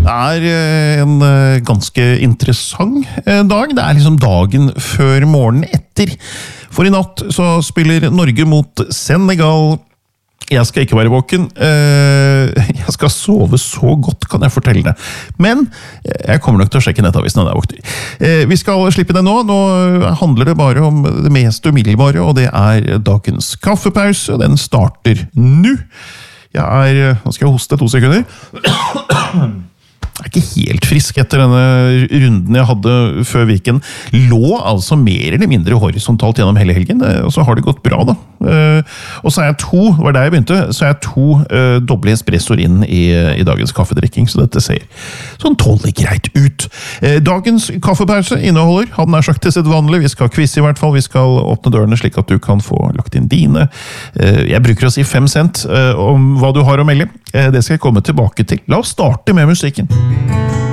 Det en ganske interessant dag. Det liksom dagen før morgenen etter. For i natt så spiller Norge mot Senegal. Jeg skal ikke være våken. Jeg skal sove så godt, kan jeg fortelle det. Men jeg kommer nok til å sjekke nettavisen når jeg våkner. Vi skal slippe det nå. Nå handler det bare om det mest umiddelbare, og det dagens kaffepause. Den starter nå. Nå skal jeg hoste 2 sekunder. Jeg ikke helt frisk etter denne runden jeg hadde før Viken. Lå altså mer eller mindre horisontalt gjennom hele helgen, og så har det gått bra da. Og så det var der jeg begynte, så 2 doble espressoer inn i dagens kaffedrikking, så dette ser sånn tålelig greit ut. Dagens kaffepause inneholder, hadde nær sagt til sitt vanlige, vi skal ha quiz i hvert fall, vi skal åpne dørene slik at du kan få lagt inn dine. Jeg bruker å si 5 cent om hva du har å melde. Det skal jeg komme tilbake til. La oss starte med musikken.